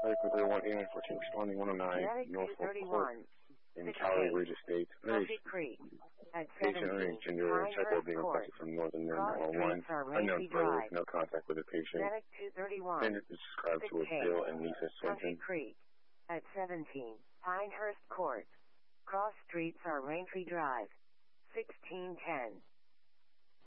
Medical 31, aiming 14, responding 109, Norfolk Court in Cali, Ridge Estates. Coffee Creek at Patient 17, underage gender check Pinehurst being Court. requested from Northern Cross Maryland 1. Streets are Unknown Raintree further, Drive. no contact with the patient. Medic 231. Patient is described to a Bill and Lisa Coffee Swinton. Creek at 17, Pinehurst Court. Cross Streets are Raintree Drive. 1610.